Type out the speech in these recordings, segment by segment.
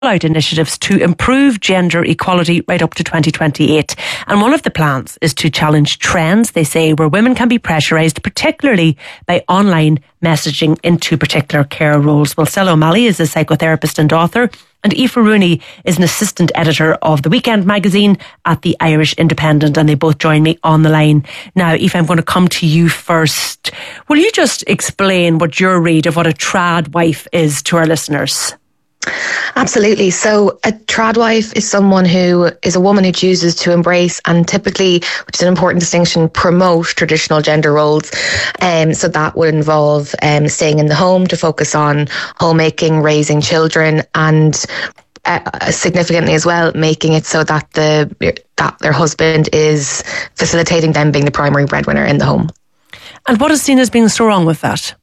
out initiatives to improve gender equality right up to 2028. And one of the plans is to challenge trends, they say, where women can be pressurised, particularly by online messaging into particular care roles. Well, Stella O'Malley is a psychotherapist and author, and Aoife Rooney is an assistant editor of The Weekend magazine at the Irish Independent, and they both join me on the line. Now, Aoife, I'm going to come to you first. Will you just explain what your read of what a trad wife is to our listeners? Absolutely. So a trad wife is someone who is a woman who chooses to embrace and typically, which is an important distinction, promote traditional gender roles. So that would involve staying in the home to focus on homemaking, raising children, and significantly as well, making it so that their husband is facilitating them being the primary breadwinner in the home. And what is seen as being so wrong with that?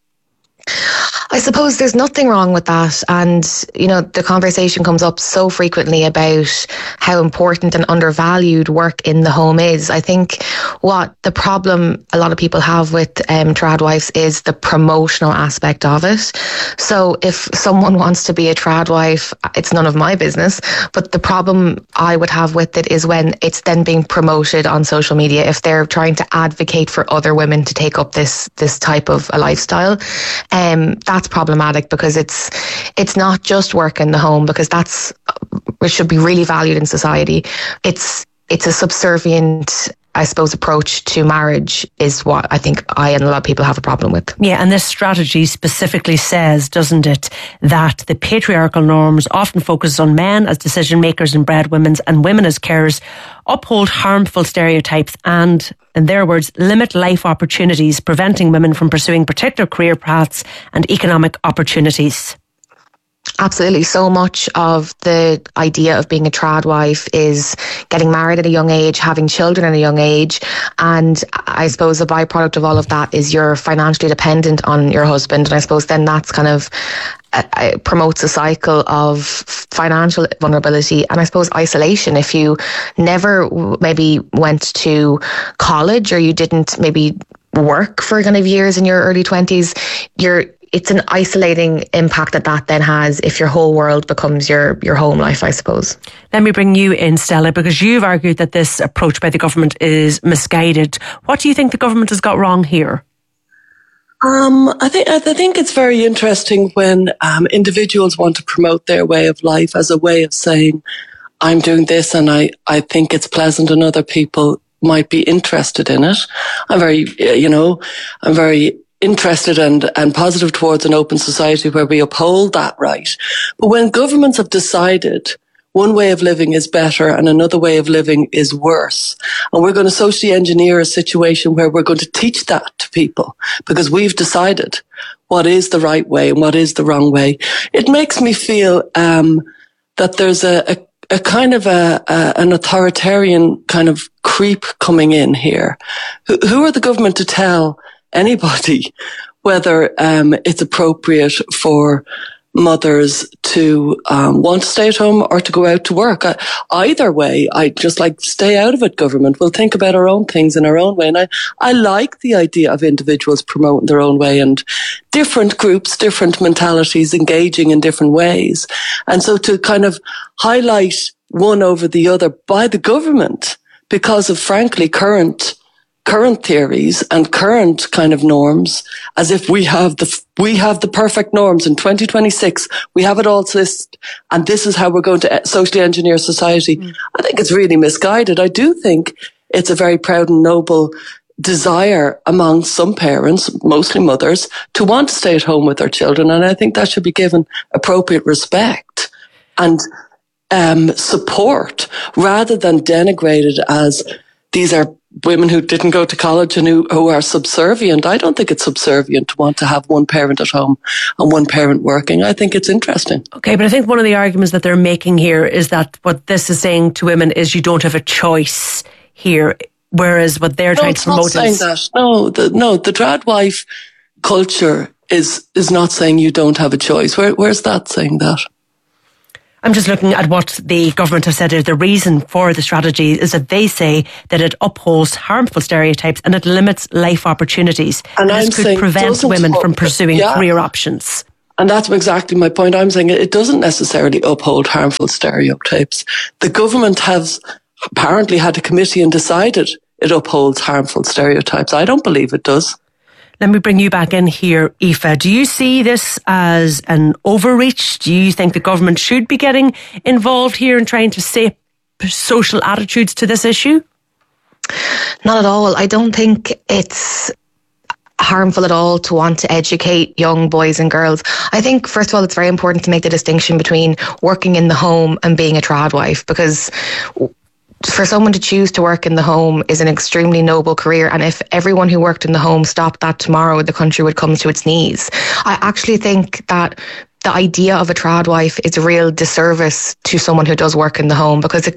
I suppose there's nothing wrong with that. And, the conversation comes up so frequently about how important and undervalued work in the home is. I think what the problem a lot of people have with trad wives is the promotional aspect of it. So if someone wants to be a trad wife, it's none of my business. But the problem I would have with it is when it's then being promoted on social media, if they're trying to advocate for other women to take up this type of a lifestyle. That's problematic, because it's not just work in the home, because it should be really valued in society. It's a subservient, I suppose, approach to marriage is what I think I and a lot of people have a problem with. Yeah, and this strategy specifically says, doesn't it, that the patriarchal norms often focus on men as decision makers and breadwinners and women as carers, uphold harmful stereotypes and, in their words, limit life opportunities, preventing women from pursuing particular career paths and economic opportunities. Absolutely. So much of the idea of being a trad wife is getting married at a young age, having children at a young age. And I suppose a byproduct of all of that is you're financially dependent on your husband. And I suppose then that's kind of promotes a cycle of financial vulnerability and I suppose isolation. If you never maybe went to college, or you didn't maybe work for kind of years in your early 20s, it's an isolating impact that then has if your whole world becomes your home life, I suppose. Let me bring you in, Stella, because you've argued that this approach by the government is misguided. What do you think the government has got wrong here? I think it's very interesting when individuals want to promote their way of life as a way of saying, I'm doing this and I think it's pleasant and other people might be interested in it. I'm very interested and positive towards an open society where we uphold that right. But when governments have decided one way of living is better and another way of living is worse, and we're going to socially engineer a situation where we're going to teach that to people because we've decided what is the right way and what is the wrong way, it makes me feel that there's a kind of an authoritarian kind of creep coming in here. Who are the government to tell anybody whether it's appropriate for mothers to want to stay at home or to go out to work? Either way, I just like stay out of it, government. We'll think about our own things in our own way. And I like the idea of individuals promoting their own way and different groups, different mentalities engaging in different ways. And so to kind of highlight one over the other by the government because of, frankly, current theories and current kind of norms, as if we have the perfect norms in 2026, we have it all and this is how we're going to socially engineer society. I think it's really misguided. I do think it's a very proud and noble desire among some parents, mostly mothers, to want to stay at home with their children, and I think that should be given appropriate respect and support rather than denigrated as these are women who didn't go to college and who are subservient. I don't think it's subservient to want to have one parent at home and one parent working. I think it's interesting. Okay, but I think one of the arguments that they're making here is that what this is saying to women is you don't have a choice here, whereas what they're trying to promote is... The trad wife culture is not saying you don't have a choice. Where's that saying that? I'm just looking at what the government have said is the reason for the strategy is that they say that it upholds harmful stereotypes and it limits life opportunities. And this could prevent women from pursuing career options. And that's exactly my point. I'm saying it doesn't necessarily uphold harmful stereotypes. The government has apparently had a committee and decided it upholds harmful stereotypes. I don't believe it does. Let me bring you back in here, Aoife. Do you see this as an overreach? Do you think the government should be getting involved here and trying to shape social attitudes to this issue? Not at all. I don't think it's harmful at all to want to educate young boys and girls. I think, first of all, it's very important to make the distinction between working in the home and being a trad wife, because for someone to choose to work in the home is an extremely noble career. And if everyone who worked in the home stopped that tomorrow, the country would come to its knees. I actually think that the idea of a trad wife is a real disservice to someone who does work in the home, because it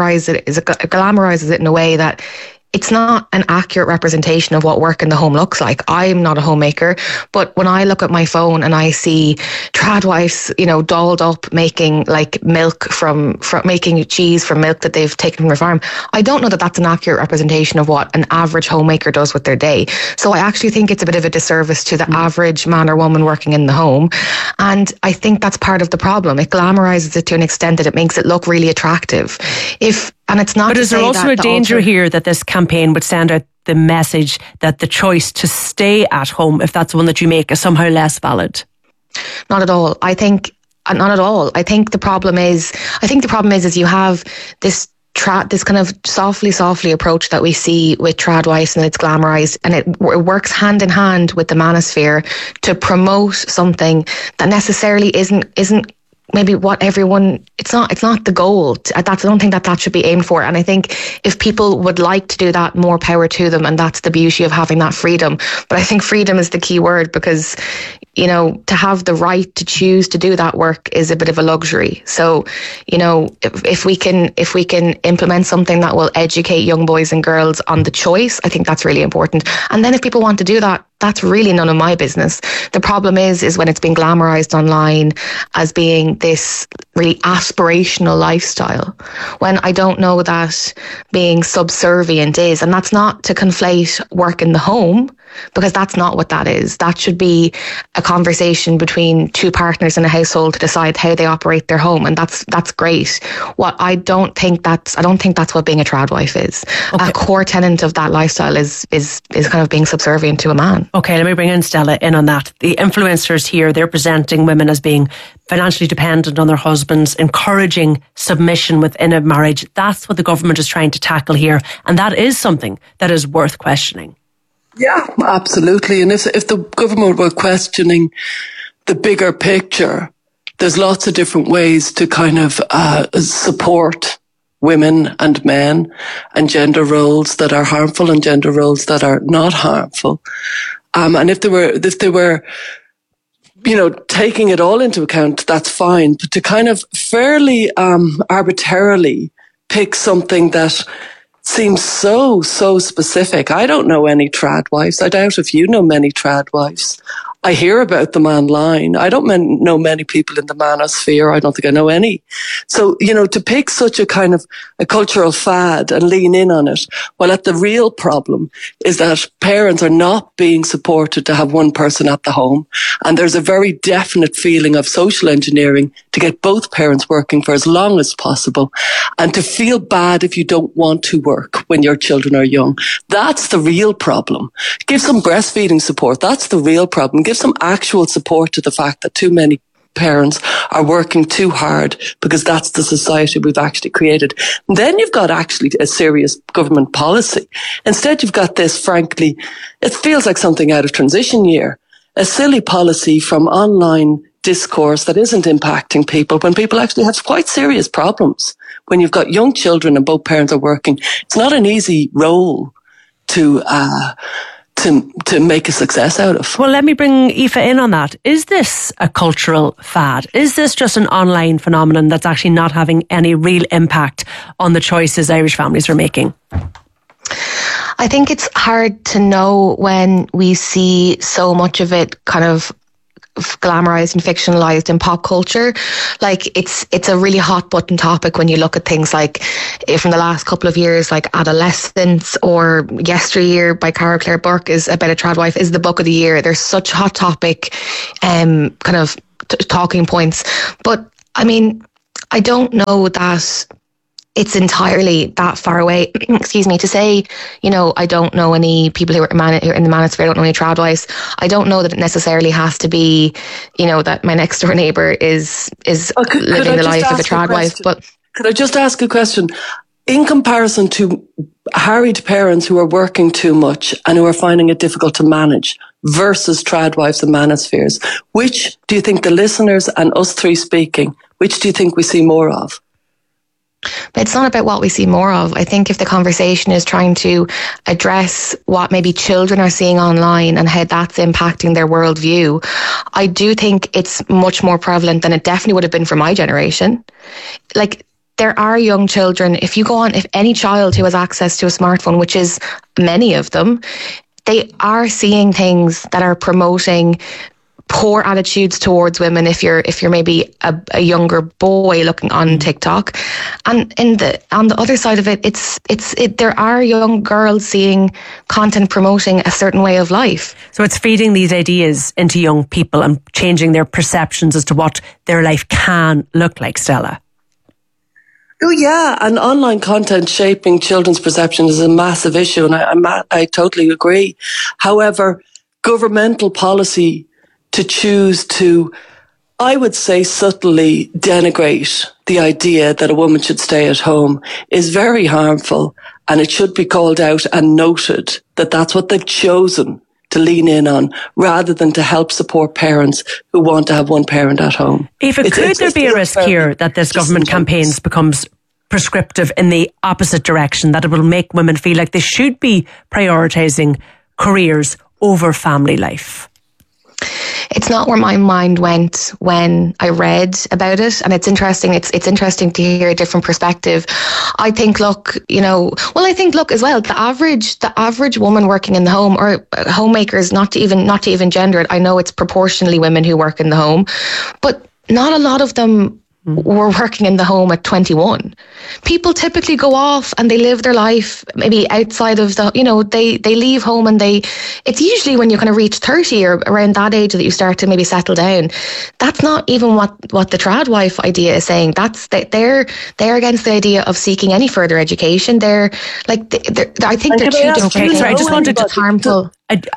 glamorizes it in a way that it's not an accurate representation of what work in the home looks like. I'm not a homemaker, but when I look at my phone and I see trad wives, dolled up making like milk from making cheese from milk that they've taken from their farm, I don't know that that's an accurate representation of what an average homemaker does with their day. So I actually think it's a bit of a disservice to the average man or woman working in the home. And I think that's part of the problem. It glamorizes it to an extent that it makes it look really attractive. And it's not. But is there also a danger here that this campaign would send out the message that the choice to stay at home, if that's the one that you make, is somehow less valid? Not at all. Not at all. I think the problem is you have this kind of softly approach that we see with trad wives, and it's glamorized, and it works hand in hand with the manosphere to promote something that necessarily isn't maybe what everyone, it's not the goal. I don't think that should be aimed for. And I think if people would like to do that, more power to them. And that's the beauty of having that freedom. But I think freedom is the key word, because, to have the right to choose to do that work is a bit of a luxury. So, if we can implement something that will educate young boys and girls on the choice, I think that's really important. And then if people want to do that, that's really none of my business. The problem is when it's been glamorized online as being this really aspirational lifestyle, when I don't know that being subservient is. And that's not to conflate work in the home, because that's not what that is. That should be a conversation between two partners in a household to decide how they operate their home, and that's great. I don't think that's what being a trad wife is. Okay. A core tenet of that lifestyle is kind of being subservient to a man. Okay, let me bring in Stella in on that. The influencers here, they're presenting women as being financially dependent on their husbands, encouraging submission within a marriage. That's what the government is trying to tackle here, and that is something that is worth questioning. Yeah, absolutely. And if the government were questioning the bigger picture, there's lots of different ways to kind of support women and men, and gender roles that are harmful and gender roles that are not harmful. And if they were, taking it all into account, that's fine. But to kind of fairly arbitrarily pick something that seems so specific. I don't know any trad wives. I doubt if you know many trad wives. I hear about them online. I don't know many people in the manosphere. I don't think I know any. So, to pick such a kind of a cultural fad and lean in on it, while at the real problem is that parents are not being supported to have one person at the home. And there's a very definite feeling of social engineering to get both parents working for as long as possible, and to feel bad if you don't want to work when your children are young. That's the real problem. Give some breastfeeding support. That's the real problem. Give some actual support to the fact that too many parents are working too hard, because that's the society we've actually created. And then you've got actually a serious government policy. Instead, you've got this, frankly, it feels like something out of transition year, a silly policy from online discourse that isn't impacting people when people actually have quite serious problems. When you've got young children and both parents are working, it's not an easy role to make a success out of. Well, let me bring Aoife in on that. Is this a cultural fad? Is this just an online phenomenon that's actually not having any real impact on the choices Irish families are making? I think it's hard to know when we see so much of it kind of glamorized and fictionalized in pop culture. Like it's a really hot button topic when you look at things like from the last couple of years, like Adolescence or Yesteryear by Cara Claire Burke is about a trad wife, is the book of the year. There's such hot topic kind of talking points. But I mean, I don't know that it's entirely that far away, excuse me, to say, you know, I don't know any people who are in the manosphere, I don't know any tradwives. I don't know that it necessarily has to be, you know, that my next door neighbour is living the life of a tradwife. But could I just ask a question? In comparison to harried parents who are working too much and who are finding it difficult to manage versus tradwives and manospheres, which do you think, the listeners and us three speaking, which do you think we see more of? But it's not about what we see more of. I think if the conversation is trying to address what maybe children are seeing online and how that's impacting their worldview, I do think it's much more prevalent than it definitely would have been for my generation. Like, there are young children, if any child who has access to a smartphone, which is many of them, they are seeing things that are promoting poor attitudes towards women. If you're maybe a younger boy looking on TikTok, and on the other side of it, there are young girls seeing content promoting a certain way of life. So it's feeding these ideas into young people and changing their perceptions as to what their life can look like, Stella. Oh yeah, and online content shaping children's perception is a massive issue, and I totally agree. However, governmental policy to choose to, I would say, subtly denigrate the idea that a woman should stay at home is very harmful, and it should be called out and noted that that's what they've chosen to lean in on, rather than to help support parents who want to have one parent at home. Eva, could there be a risk here that this government campaigns becomes prescriptive in the opposite direction, that it will make women feel like they should be prioritising careers over family life? It's not where my mind went when I read about it, and it's interesting. It's interesting to hear a different perspective. I think, as well, the average woman working in the home, or homemakers, not to even gender it. I know it's proportionally women who work in the home, but not a lot of them were working in the home at 21. People typically go off and they live their life maybe outside of they leave home, and it's usually when you kind of reach 30 or around that age that you start to maybe settle down. That's not even what the tradwife idea is saying. They're against the idea of seeking any further education. I think they're two different things. I just wanted to harmful.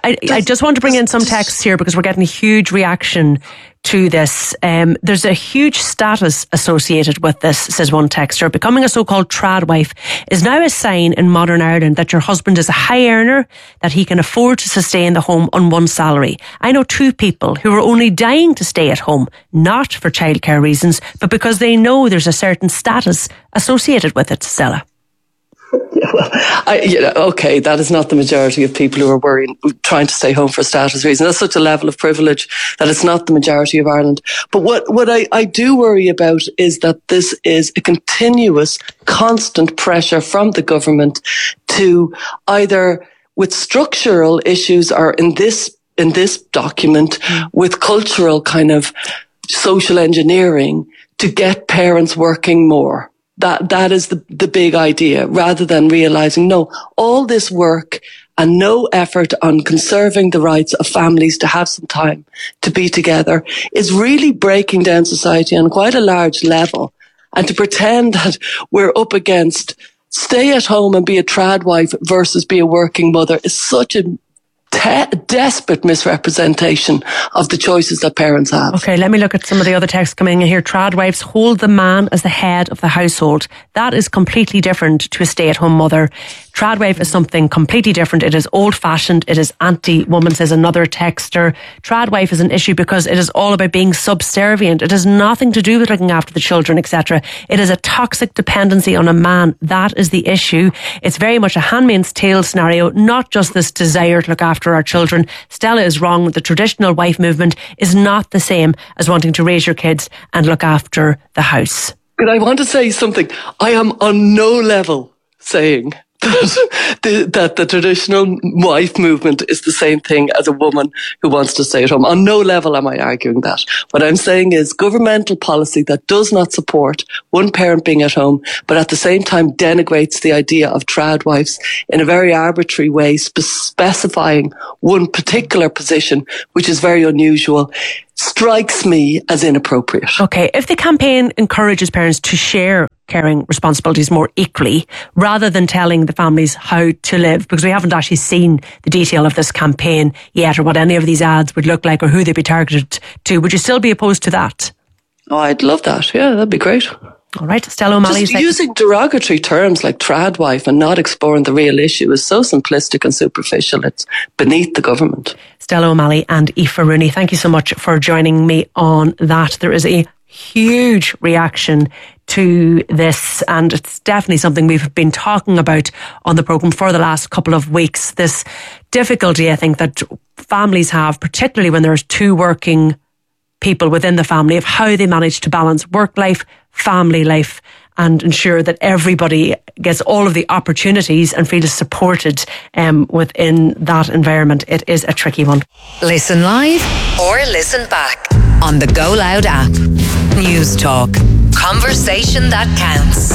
I just want to bring in some texts here because we're getting a huge reaction to this. There's a huge status associated with this, says one texter. Becoming a so-called tradwife is now a sign in modern Ireland that your husband is a high earner, that he can afford to sustain the home on one salary. I know two people who are only dying to stay at home, not for childcare reasons, but because they know there's a certain status associated with it, Stella. Yeah, well, okay, that is not the majority of people who are trying to stay home for status reasons. That's such a level of privilege that it's not the majority of Ireland. But what I do worry about is that this is a continuous, constant pressure from the government to either, with structural issues, or in this document, with cultural kind of social engineering, to get parents working more. That is the big idea, rather than realizing, no, all this work and no effort on conserving the rights of families to have some time to be together is really breaking down society on quite a large level. And to pretend that we're up against stay at home and be a tradwife versus be a working mother is such a desperate misrepresentation of the choices that parents have. Okay, let me look at some of the other texts coming in here. Tradwives hold the man as the head of the household. That is completely different to a stay-at-home mother. Tradwife is something completely different. It is old-fashioned. It is anti-woman, says another texter. Tradwife is an issue because it is all about being subservient. It has nothing to do with looking after the children, etc. It is a toxic dependency on a man. That is the issue. It's very much a Handmaid's Tale scenario, not just this desire to look after our children. Stella is wrong. The traditional wife movement is not the same as wanting to raise your kids and look after the house. But I want to say something. I am on no level saying that the traditional wife movement is the same thing as a woman who wants to stay at home. On no level am I arguing that. What I'm saying is governmental policy that does not support one parent being at home, but at the same time denigrates the idea of tradwives in a very arbitrary way, specifying one particular position, which is very unusual, strikes me as inappropriate. Okay, if the campaign encourages parents to share caring responsibilities more equally, rather than telling the families how to live, because we haven't actually seen the detail of this campaign yet, or what any of these ads would look like, or who they'd be targeted to, would you still be opposed to that? Oh, I'd love that. Yeah, that'd be great. All right, Stella O'Malley. Just using derogatory terms like trad wife and not exploring the real issue is so simplistic and superficial. It's beneath the government. Stella O'Malley and Aoife Rooney, thank you so much for joining me on that. There is a huge reaction to this, and it's definitely something we've been talking about on the programme for the last couple of weeks. This difficulty, I think, that families have, particularly when there's two working people within the family, of how they manage to balance work life, family life, and ensure that everybody gets all of the opportunities and feels supported within that environment. It is a tricky one. Listen live or listen back on the Go Loud app. News Talk. Conversation that counts.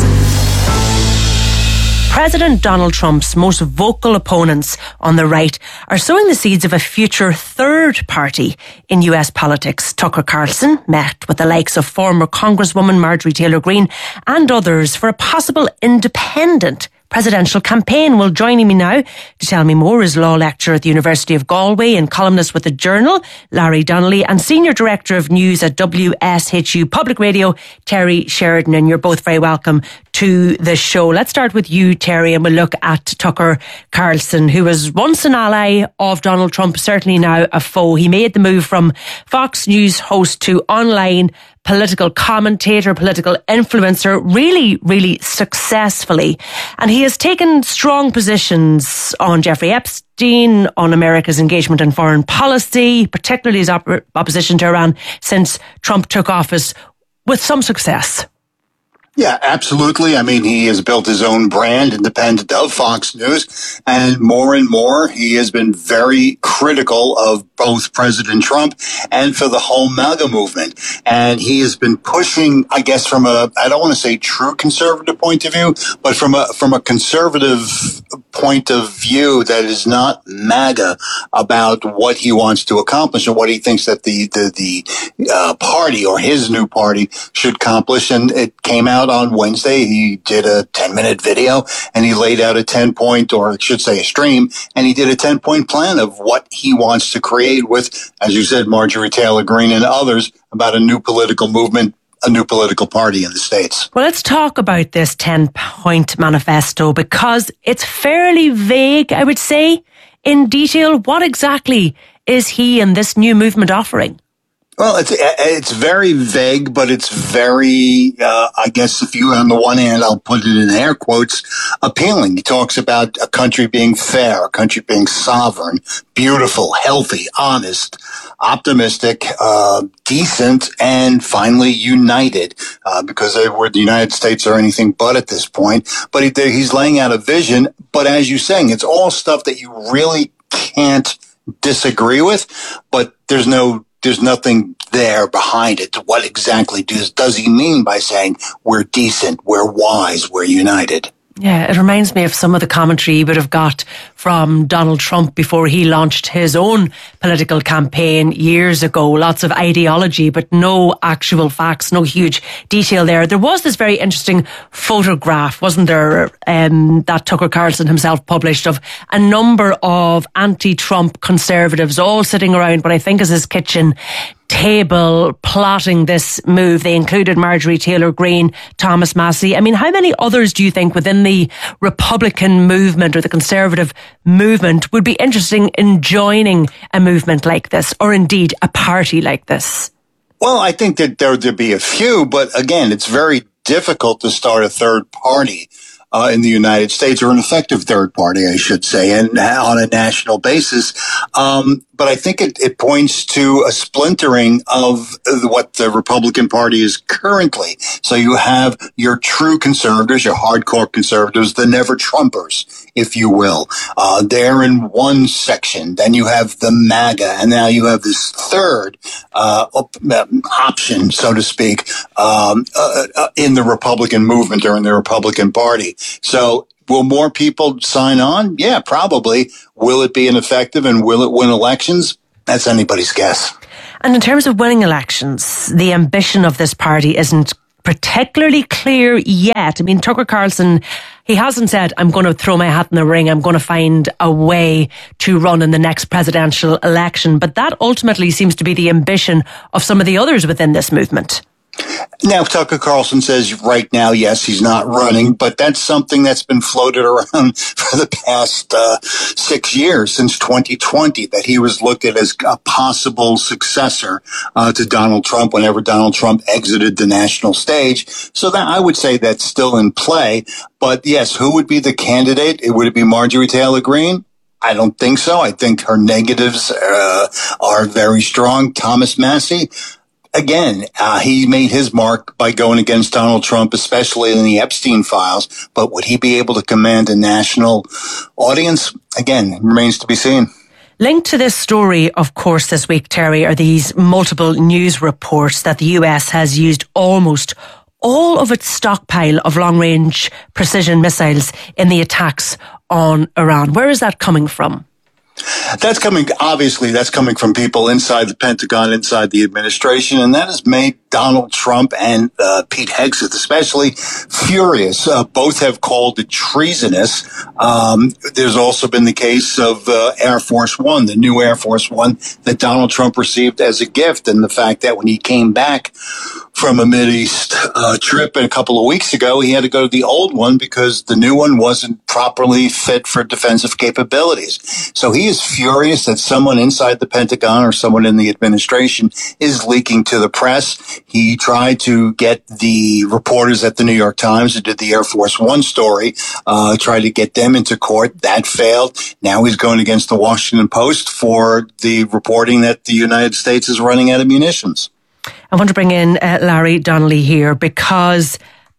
President Donald Trump's most vocal opponents on the right are sowing the seeds of a future third party in US politics. Tucker Carlson met with the likes of former Congresswoman Marjorie Taylor Greene and others for a possible independent presidential campaign. Well, joining me now to tell me more is law lecturer at the University of Galway and columnist with the Journal, Larry Donnelly, and Senior Director of News at WSHU Public Radio, Terry Sheridan. And you're both very welcome to the show. Let's start with you, Terry, and we'll look at Tucker Carlson, who was once an ally of Donald Trump, certainly now a foe. He made the move from Fox News host to online political commentator, political influencer, really, really successfully. And he has taken strong positions on Jeffrey Epstein, on America's engagement in foreign policy, particularly his opposition to Iran since Trump took office, with some success. Yeah, absolutely. I mean, he has built his own brand independent of Fox News, and more he has been very critical of both President Trump and for the whole MAGA movement. And he has been pushing, I guess, from a, I don't want to say true conservative point of view, but from a conservative point of view that is not MAGA, about what he wants to accomplish and what he thinks that the party or his new party should accomplish. And it came out on Wednesday. He did a 10-minute video and he laid out a 10-point, or I should say a stream, and he did a 10-point plan of what he wants to create with, as you said, Marjorie Taylor Greene and others, about a new political movement, a new political party in the States. Well, let's talk about this 10-point manifesto, because it's fairly vague, I would say, in detail. What exactly is he and this new movement offering? Well, it's very vague, but it's very, I guess if you, on the one hand, I'll put it in air quotes, appealing. He talks about a country being fair, a country being sovereign, beautiful, healthy, honest, optimistic, decent, and finally united, because the United States are anything but at this point. But he's laying out a vision, but as you're saying, it's all stuff that you really can't disagree with, but there's nothing there behind it. What exactly does he mean by saying we're decent, we're wise, we're united? Yeah, it reminds me of some of the commentary he would have got from Donald Trump before he launched his own political campaign years ago. Lots of ideology, but no actual facts, no huge detail there. There was this very interesting photograph, wasn't there, that Tucker Carlson himself published, of a number of anti-Trump conservatives all sitting around what I think is his kitchen table plotting this move. They included Marjorie Taylor Greene, Thomas Massie. I mean, how many others do you think within the Republican movement or the conservative movement would be interested in joining a movement like this, or indeed a party like this? Well, I think that there'd be a few, but again, it's very difficult to start a third party in the United States, or an effective third party, I should say, and on a national basis. But I think it points to a splintering of what the Republican Party is currently. So you have your true conservatives, your hardcore conservatives, the never-Trumpers, if you will. They're in one section. Then you have the MAGA, and now you have this third option, so to speak, in the Republican movement or in the Republican Party. So will more people sign on? Yeah, probably. Will it be ineffective and will it win elections? That's anybody's guess. And in terms of winning elections, the ambition of this party isn't particularly clear yet. I mean, Tucker Carlson, he hasn't said, I'm going to throw my hat in the ring, I'm going to find a way to run in the next presidential election. But that ultimately seems to be the ambition of some of the others within this movement. Now, Tucker Carlson says right now, yes, he's not running, but that's something that's been floated around for the past 6 years, since 2020, that he was looked at as a possible successor to Donald Trump whenever Donald Trump exited the national stage. So that I would say that's still in play. But yes, who would be the candidate? Would it be Marjorie Taylor Greene? I don't think so. I think her negatives are very strong. Thomas Massie. Again, he made his mark by going against Donald Trump, especially in the Epstein files. But would he be able to command a national audience? Again, remains to be seen. Linked to this story, of course, this week, Terry, are these multiple news reports that the US has used almost all of its stockpile of long-range precision missiles in the attacks on Iran. Where is that coming from? That's coming from people inside the Pentagon, inside the administration, and that has made Donald Trump and Pete Hegseth especially furious. Both have called it treasonous. There's also been the case of Air Force One, the new Air Force One that Donald Trump received as a gift, and the fact that when he came back from a Mideast trip a couple of weeks ago, he had to go to the old one because the new one wasn't properly fit for defensive capabilities. So he is furious that someone inside the Pentagon or someone in the administration is leaking to the press. He tried to get the reporters at the New York Times who did the Air Force One story, tried to get them into court. That failed. Now he's going against the Washington Post for the reporting that the United States is running out of munitions. I want to bring in Larry Donnelly here because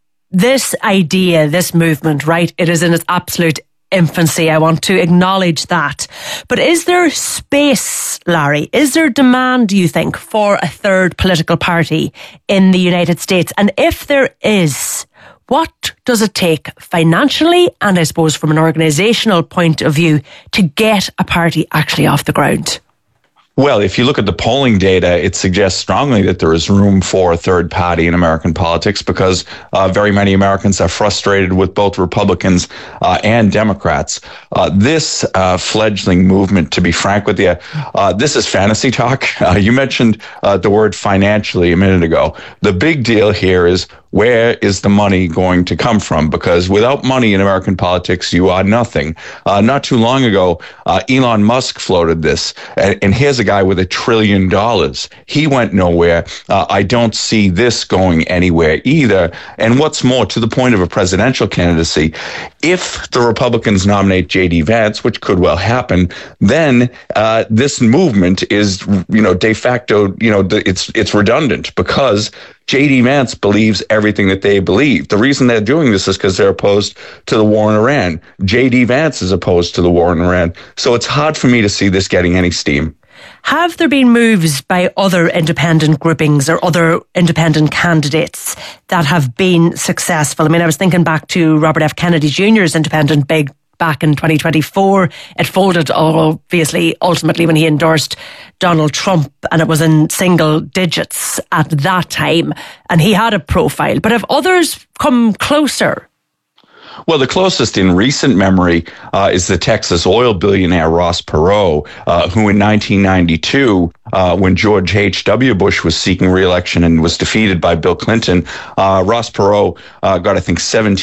this idea, this movement, right, it is in its absolute infancy. I want to acknowledge that. But is there space, Larry? Is there demand, do you think, for a third political party in the United States? And if there is, what does it take financially and I suppose from an organisational point of view to get a party actually off the ground? Well, if you look at the polling data, it suggests strongly that there is room for a third party in American politics because very many Americans are frustrated with both Republicans and Democrats. This fledgling movement, to be frank with you, this is fantasy talk. You mentioned the word financially a minute ago. The big deal here is where is the money going to come from? Because without money in American politics, you are nothing. Not too long ago, Elon Musk floated this, and here's a guy with $1 trillion. He went nowhere. I don't see this going anywhere either. And what's more, to the point of a presidential candidacy, if the Republicans nominate J.D. Vance, which could well happen, then this movement is, de facto, it's redundant because J.D. Vance believes everything that they believe. The reason they're doing this is because they're opposed to the war in Iran. J.D. Vance is opposed to the war in Iran. So it's hard for me to see this getting any steam. Have there been moves by other independent groupings or other independent candidates that have been successful? I mean, I was thinking back to Robert F. Kennedy Jr.'s independent bid back in 2024. It folded, obviously, ultimately when he endorsed Donald Trump, and it was in single digits at that time. And he had a profile. But have others come closer? Well, the closest in recent memory is the Texas oil billionaire Ross Perot, who in 1992, when George H.W. Bush was seeking re-election and was defeated by Bill Clinton, Ross Perot got, I think,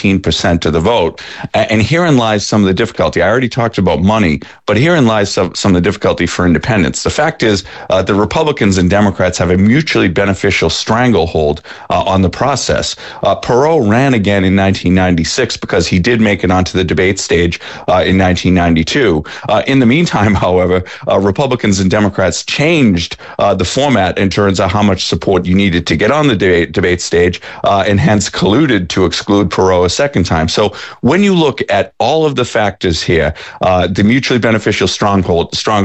17% of the vote. And herein lies some of the difficulty. I already talked about money, but herein lies some of the difficulty for independents. The fact is the Republicans and Democrats have a mutually beneficial stranglehold on the process. Perot ran again in 1996 because he did make it onto the debate stage in 1992. In the meantime, however, Republicans and Democrats changed the format in terms of how much support you needed to get on the debate stage, and hence colluded to exclude Perot a second time. So when you look at all of the factors here, the mutually beneficial stranglehold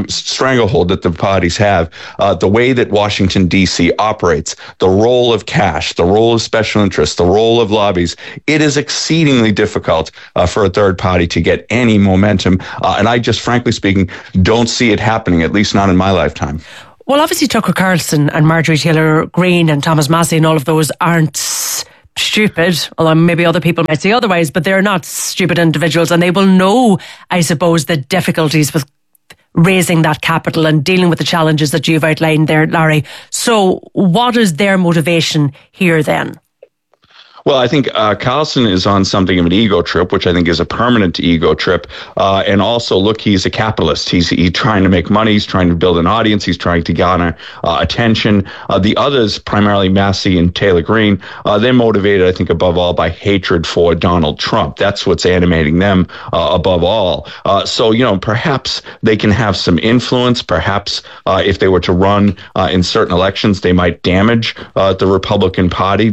that the parties have, the way that Washington, D.C. operates, the role of cash, the role of special interests, the role of lobbies, it is exceedingly difficult for a third party to get any momentum. And I just, frankly speaking, don't see it happening, at least not in my lifetime. Well, obviously Tucker Carlson and Marjorie Taylor Greene and Thomas Massey and all of those aren't stupid, although maybe other people might say otherwise, but they're not stupid individuals, and they will know, I suppose, the difficulties with raising that capital and dealing with the challenges that you've outlined there, Larry. So what is their motivation here then? Well, I think Carlson is on something of an ego trip, which I think is a permanent ego trip. And also, look, he's a capitalist. He's trying to make money. He's trying to build an audience. He's trying to garner attention. The others, primarily Massey and Taylor Greene, they're motivated, I think, above all by hatred for Donald Trump. That's what's animating them above all. So, perhaps they can have some influence. Perhaps if they were to run in certain elections, they might damage the Republican Party.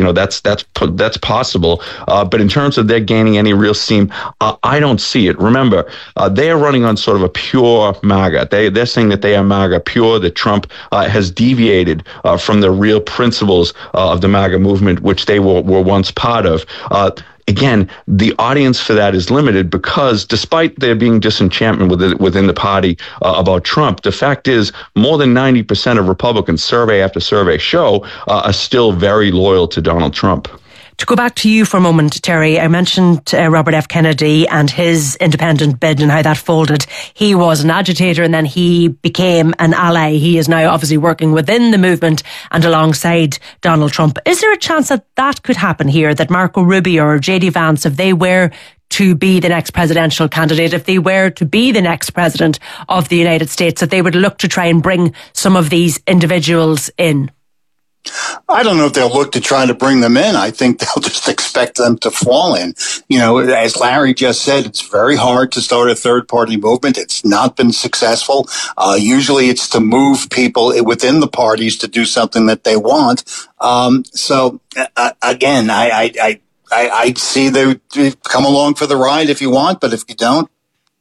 That's possible. But in terms of their gaining any real steam, I don't see it. Remember, they are running on sort of a pure MAGA. They're saying that they are MAGA pure, that Trump has deviated from the real principles of the MAGA movement, which they were once part of. Again, the audience for that is limited because despite there being disenchantment within the party about Trump, the fact is more than 90% of Republicans, survey after survey show, are still very loyal to Donald Trump. To go back to you for a moment, Terry, I mentioned Robert F. Kennedy and his independent bid and how that folded. He was an agitator and then he became an ally. He is now obviously working within the movement and alongside Donald Trump. Is there a chance that that could happen here, that Marco Rubio or J.D. Vance, if they were to be the next presidential candidate, if they were to be the next president of the United States, that they would look to try and bring some of these individuals in? I don't know if they'll look to try to bring them in. I think they'll just expect them to fall in. As Larry just said, it's very hard to start a third-party movement. It's not been successful. Usually it's to move people within the parties to do something that they want. Again, I see they come along for the ride if you want, but if you don't.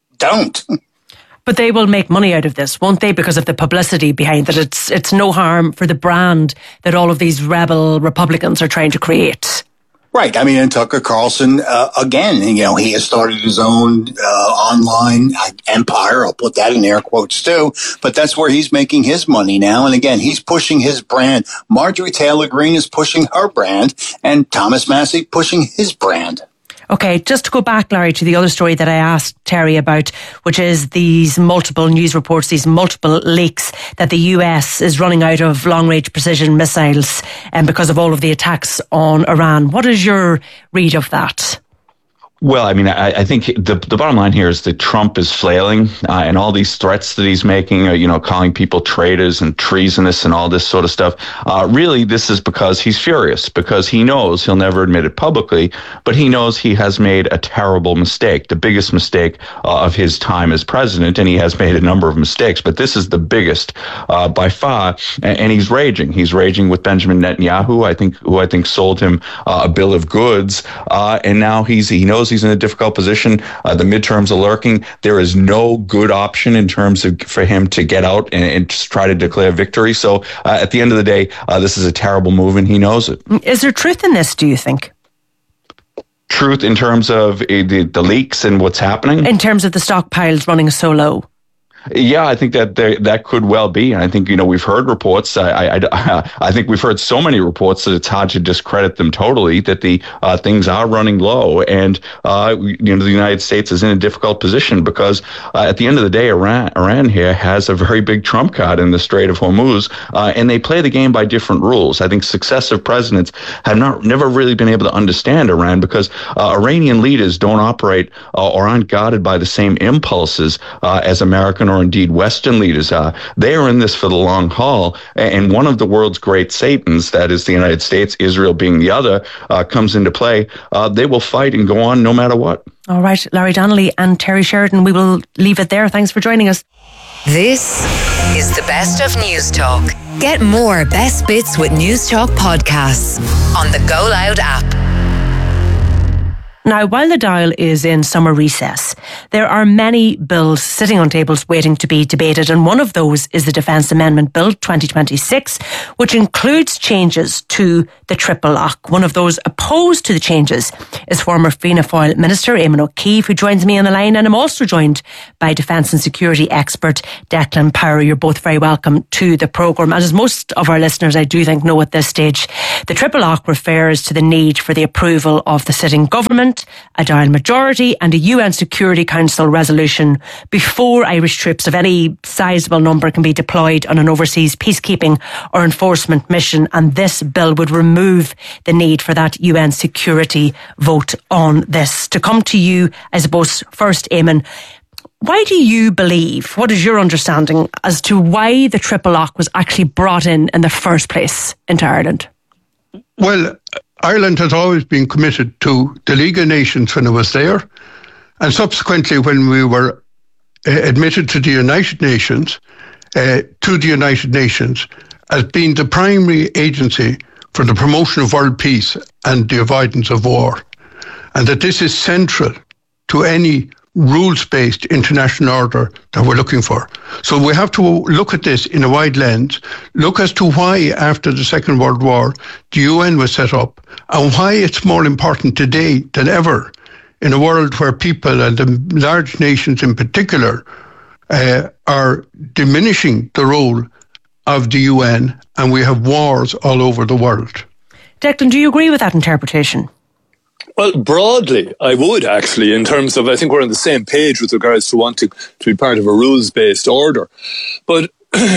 But they will make money out of this, won't they? Because of the publicity behind it. It's no harm for the brand that all of these rebel Republicans are trying to create. Right. I mean, and Tucker Carlson, again, he has started his own online empire. I'll put that in air quotes too. But that's where he's making his money now. And again, he's pushing his brand. Marjorie Taylor Greene is pushing her brand, and Thomas Massey pushing his brand. Okay, just to go back, Larry, to the other story that I asked Terry about, which is these multiple news reports, these multiple leaks that the US is running out of long-range precision missiles because of all of the attacks on Iran. What is your read of that? Well, I mean, I think the bottom line here is that Trump is flailing, and all these threats that he's making, calling people traitors and treasonous and all this sort of stuff. Really, this is because he's furious, because he knows he'll never admit it publicly, but he knows he has made a terrible mistake, the biggest mistake of his time as president, and he has made a number of mistakes, but this is the biggest by far, and he's raging. He's raging with Benjamin Netanyahu, who I think sold him a bill of goods, and now he knows he's in a difficult position. The midterms are lurking. There is no good option in terms of for him to get out and just try to declare victory. So at the end of the day, this is a terrible move, and he knows it. Is there truth in this, do you think? Truth in terms of the leaks and what's happening? In terms of the stockpiles running so low? Yeah, I think that could well be. And I think, we've heard reports. I think we've heard so many reports that it's hard to discredit them totally, that the things are running low. And, the United States is in a difficult position because at the end of the day, Iran here has a very big trump card in the Strait of Hormuz, and they play the game by different rules. I think successive presidents have never really been able to understand Iran because Iranian leaders don't operate or aren't guided by the same impulses as American or indeed Western leaders are. They are in this for the long haul, and one of the world's great Satans, that is the United States, Israel being the other, comes into play. They will fight and go on no matter what. All right, Larry Donnelly and Terry Sheridan, we will leave it there. Thanks for joining us. This is the best of News Talk. Get more best bits with News Talk podcasts on the Go Loud app. Now, while the Dáil is in summer recess, there are many bills sitting on tables waiting to be debated, and one of those is the Defence Amendment Bill 2026, which includes changes to the triple lock. One of those opposed to the changes is former Fianna Fáil Minister Eamon O'Keefe, who joins me on the line, and I'm also joined by Defence and Security expert Declan Power. You're both very welcome to the programme. As most of our listeners, I do think, know at this stage, the triple lock refers to the need for the approval of the sitting government, a Dáil majority and a UN Security Council resolution before Irish troops of any sizable number can be deployed on an overseas peacekeeping or enforcement mission, and this bill would remove the need for that UN security vote on this. To come to you, I suppose, first, Eamon, why do you believe, what is your understanding as to why the triple lock was actually brought in the first place into Ireland? Well, Ireland has always been committed to the League of Nations when it was there, and subsequently when we were admitted to the United Nations, as being the primary agency for the promotion of world peace and the avoidance of war, and that this is central to any rules-based international order that we're looking for. So we have to look at this in a wide lens, look as to why after the Second World War the UN was set up, and why it's more important today than ever in a world where people, and the large nations in particular, are diminishing the role of the UN, and we have wars all over the world. Declan, do you agree with that interpretation? Well, broadly, I would actually, in terms of, I think we're on the same page with regards to wanting to be part of a rules-based order. But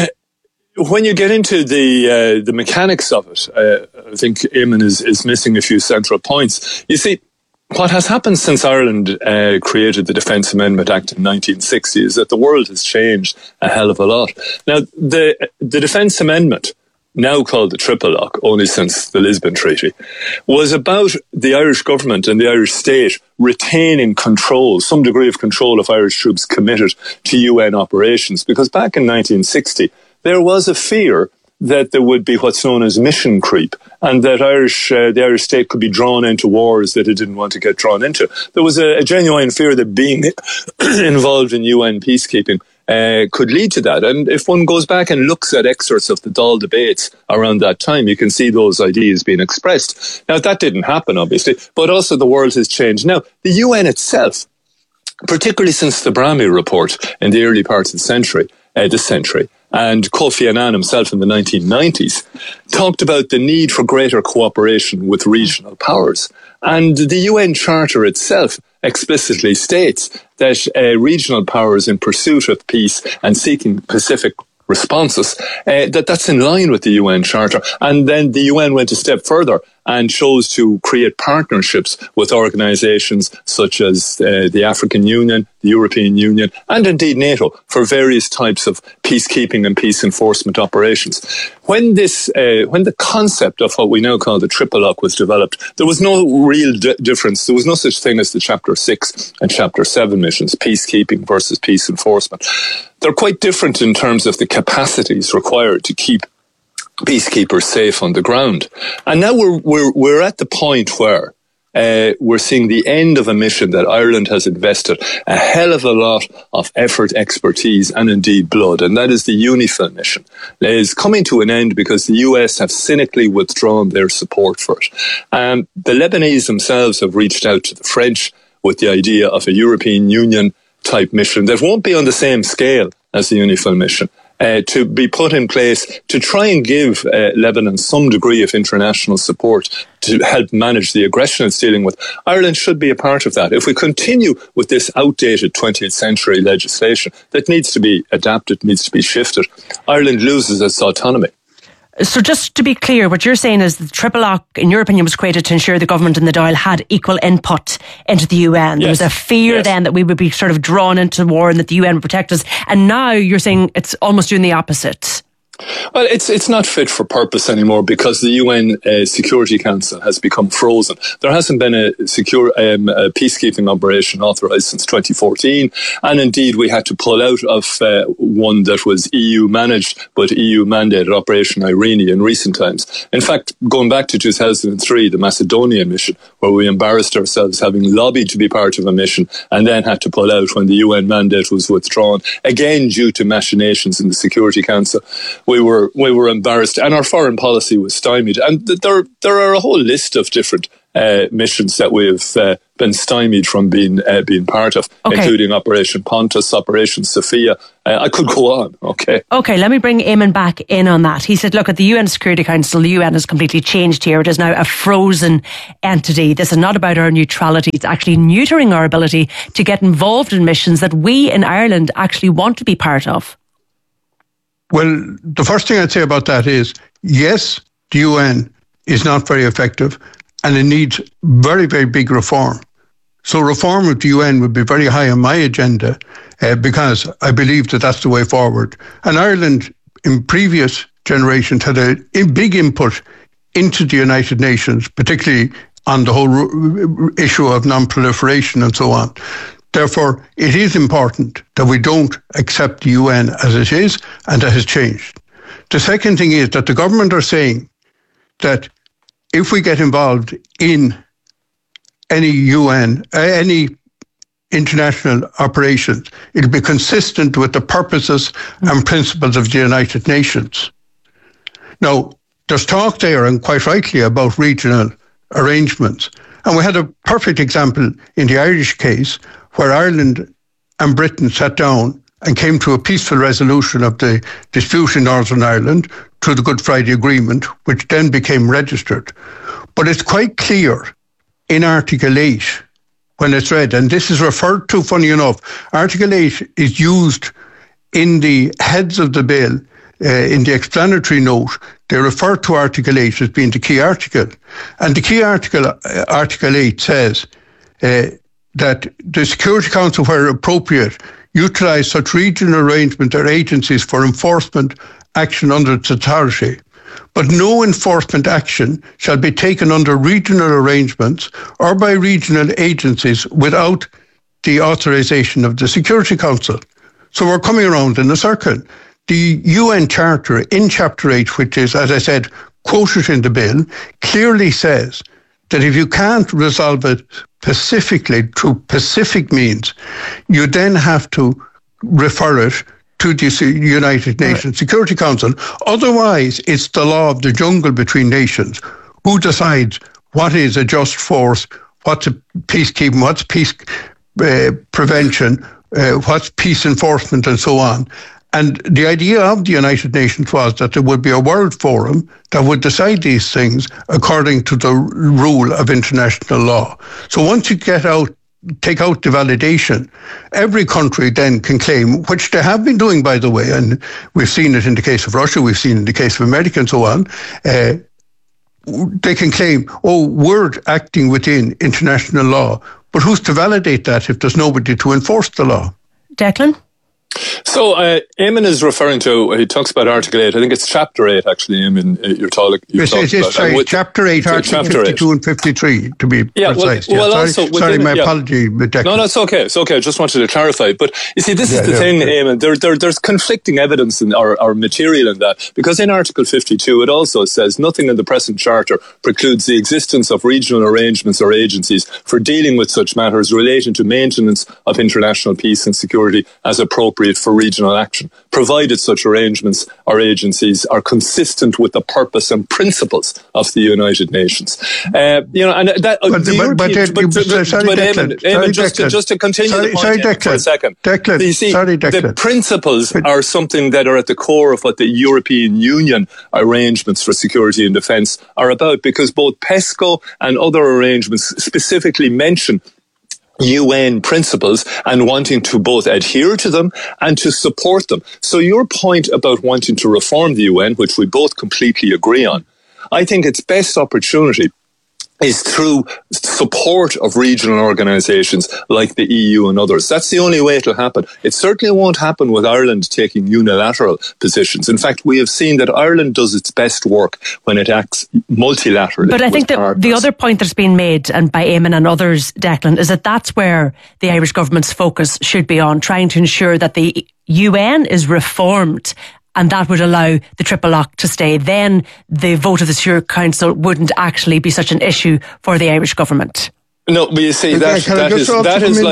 when you get into the mechanics of it, I think Eamon is missing a few central points. You see, what has happened since Ireland created the Defence Amendment Act in 1960 is that the world has changed a hell of a lot. Now, the Defence Amendment, now called the Triple Lock, only since the Lisbon Treaty, was about the Irish government and the Irish state retaining control, some degree of control of Irish troops committed to UN operations. Because back in 1960, there was a fear that there would be what's known as mission creep, and that the Irish state could be drawn into wars that it didn't want to get drawn into. There was a genuine fear that being involved in UN peacekeeping could lead to that. And if one goes back and looks at excerpts of the Dáil debates around that time, you can see those ideas being expressed. Now, that didn't happen, obviously, but also the world has changed. Now, the UN itself, particularly since the Brahmi report in the early parts of this century, and Kofi Annan himself in the 1990s, talked about the need for greater cooperation with regional powers. And the UN Charter itself explicitly states that regional powers in pursuit of peace and seeking Pacific responses, that's in line with the UN Charter. And then the UN went a step further and chose to create partnerships with organisations such as the African Union, the European Union, and indeed NATO for various types of peacekeeping and peace enforcement operations. When the concept of what we now call the Triple Lock was developed, there was no real difference. There was no such thing as the Chapter 6 and Chapter 7 missions, peacekeeping versus peace enforcement. They're quite different in terms of the capacities required to keep peacekeepers safe on the ground. And now we're at the point where we're seeing the end of a mission that Ireland has invested a hell of a lot of effort, expertise, and indeed blood, and that is the UNIFIL mission. It is coming to an end because the US have cynically withdrawn their support for it. The Lebanese themselves have reached out to the French with the idea of a European Union type mission that won't be on the same scale as the UNIFIL mission, to be put in place to try and give Lebanon some degree of international support to help manage the aggression it's dealing with. Ireland should be a part of that. If we continue with this outdated 20th century legislation that needs to be adapted, needs to be shifted, Ireland loses its autonomy. So just to be clear, what you're saying is the Triple Lock, in your opinion, was created to ensure the government and the Dáil had equal input into the UN. There was a fear then that we would be sort of drawn into war and that the UN would protect us. And now you're saying it's almost doing the opposite. Well, it's not fit for purpose anymore because the UN Security Council has become frozen. There hasn't been a peacekeeping operation authorised since 2014, and indeed we had to pull out of one that was EU managed but EU mandated, Operation Irene, in recent times. In fact, going back to 2003, the Macedonian mission, where we embarrassed ourselves having lobbied to be part of a mission and then had to pull out when the UN mandate was withdrawn, again due to machinations in the Security Council. We were embarrassed, and our foreign policy was stymied. And there are a whole list of different missions that we've been stymied from being part of, including Operation Pontus, Operation Sophia. I could go on. Okay, let me bring Eamon back in on that. He said, look, at the UN Security Council, the UN has completely changed here. It is now a frozen entity. This is not about our neutrality. It's actually neutering our ability to get involved in missions that we in Ireland actually want to be part of. Well, the first thing I'd say about that is, yes, the UN is not very effective and it needs very, very big reform. So reform of the UN would be very high on my agenda because I believe that that's the way forward. And Ireland, in previous generations, had a big input into the United Nations, particularly on the whole issue of non-proliferation and so on. Therefore, it is important that we don't accept the UN as it is, and that has changed. The second thing is that the government are saying that if we get involved in any UN, any international operations, it'll be consistent with the purposes and principles of the United Nations. Now, there's talk there, and quite rightly, about regional arrangements. And we had a perfect example in the Irish case, where Ireland and Britain sat down and came to a peaceful resolution of the dispute in Northern Ireland through the Good Friday Agreement, which then became registered. But it's quite clear in Article 8, when it's read, and this is referred to, funny enough, Article 8 is used in the heads of the bill, in the explanatory note. They refer to Article 8 as being the key article. And the key article, Article 8, says that the Security Council, where appropriate, utilise such regional arrangements or agencies for enforcement action under its authority. But no enforcement action shall be taken under regional arrangements or by regional agencies without the authorisation of the Security Council. So we're coming around in a circle. The UN Charter in Chapter 8, which is, as I said, quoted in the bill, clearly says that if you can't resolve it pacifically through pacific means, you then have to refer it to the United Nations Security Council. Otherwise, it's the law of the jungle between nations. Who decides what is a just force, what's a peacekeeping, what's peace prevention, what's peace enforcement, and so on. And the idea of the United Nations was that there would be a world forum that would decide these things according to the rule of international law. So once you take out the validation, every country then can claim, which they have been doing, by the way, and we've seen it in the case of Russia, we've seen it in the case of America and so on, they can claim, oh, we're acting within international law. But who's to validate that if there's nobody to enforce the law? Declan? So Eamon is referring to, he talks about Article 8, I think it's Chapter 8 actually, Eamon, you're talking about. Chapter 8, Article 52 and 3, to be precise. My apology. No, it's okay, I just wanted to clarify. But you see, this is the thing, Eamon, there's conflicting evidence in our material in that, because in Article 52 it also says nothing in the present Charter precludes the existence of regional arrangements or agencies for dealing with such matters relating to maintenance of international peace and security as appropriate for regional action, provided such arrangements or agencies are consistent with the purpose and principles of the United Nations. Just to continue the point for a second. Declan, you see, the principles are something that are at the core of what the European Union arrangements for security and defence are about, because both PESCO and other arrangements specifically mention UN principles and wanting to both adhere to them and to support them. So your point about wanting to reform the UN, which we both completely agree on, I think its best opportunity is through support of regional organisations like the EU and others. That's the only way it'll happen. It certainly won't happen with Ireland taking unilateral positions. In fact, we have seen that Ireland does its best work when it acts multilaterally. But I think that the other point that's been made, and by Eamon and others, Declan, is that that's where the Irish government's focus should be on, trying to ensure that the UN is reformed, and that would allow the triple lock to stay. Then the vote of the Security Council wouldn't actually be such an issue for the Irish government. No, but you see, that is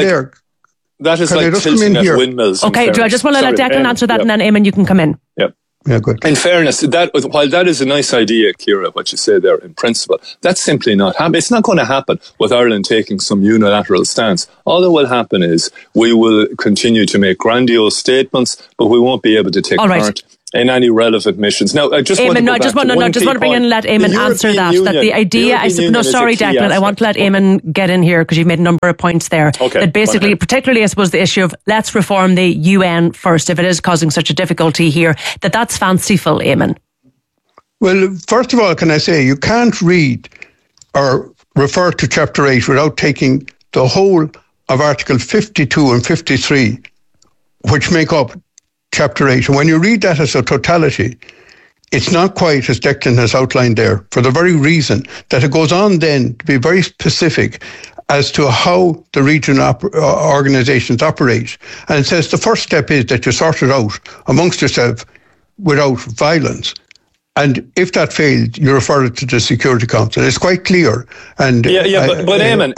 like tilting at windmills. Okay, I just want to let Declan answer that, and then Eamon, you can come in. Yep. Yeah, good. In fairness, while that is a nice idea, Ciara, what you say there in principle, that's simply not happening. It's not going to happen with Ireland taking some unilateral stance. All that will happen is we will continue to make grandiose statements, but we won't be able to take part in any relevant missions. Now, I just want to bring in and let Eamon answer that. Union, that the idea, Declan, I want to let Eamon get in here because you've made a number of points there. Okay, that basically, particularly, I suppose, the issue of let's reform the UN first, if it is causing such a difficulty here, that's fanciful, Eamon. Well, first of all, can I say, you can't read or refer to Chapter 8 without taking the whole of Article 52 and 53, which make up Chapter 8. And when you read that as a totality, it's not quite as Declan has outlined there, for the very reason that it goes on then to be very specific as to how the regional organisations operate. And it says the first step is that you sort it out amongst yourself without violence. And if that failed, you refer it to the Security Council. It's quite clear. And but Eamon,